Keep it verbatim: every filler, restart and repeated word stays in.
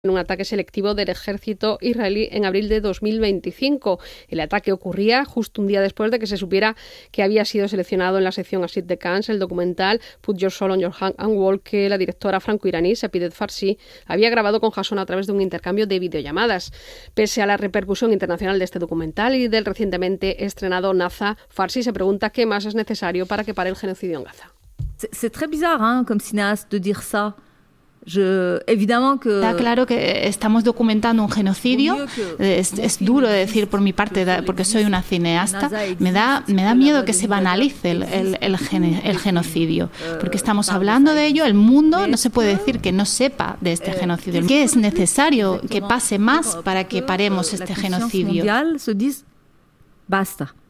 en un ataque selectivo del ejército israelí en abril de dos mil veinticinco. El ataque ocurría justo un día después de que se supiera que había sido seleccionado en la sección Asid de Cannes el documental Put Your Soul on Your Hand and Walk, que la directora franco-iraní Sapidet Farsi había grabado con Hasson a través de un intercambio de videollamadas. Pese a la repercusión internacional de este documental y del recientemente estrenado Naza, Farsi se pregunta qué más es necesario para que pare el genocidio en Gaza. C'est très bizarre, hein, comme cinéaste, de dire ça. Je, évidemment que Está claro que estamos documentando un genocidio. Es, es duro de decir por mi parte, porque soy una cineasta. Me da, me da miedo que se banalice el, el, el, gen, el genocidio, porque estamos hablando de ello. El mundo no se puede decir que no sepa de este genocidio. ¿Qué es necesario que pase más para que paremos este genocidio? Se dice, basta.